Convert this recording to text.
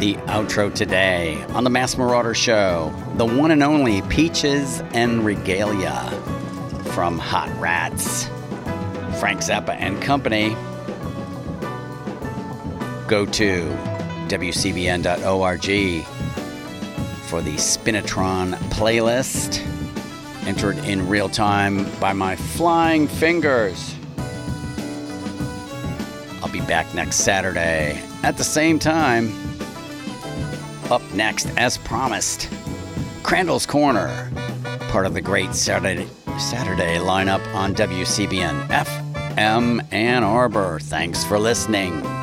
the outro today on the Mass Marauder Show. The one and only Peaches and Regalia from Hot Rats. Frank Zappa and Company. Go to WCBN.org for the Spinatron playlist, entered in real time by my flying fingers. I'll be back next Saturday at the same time. Up next, as promised, Crandall's Corner, part of the great Saturday lineup on WCBN FM Ann Arbor. Thanks for listening.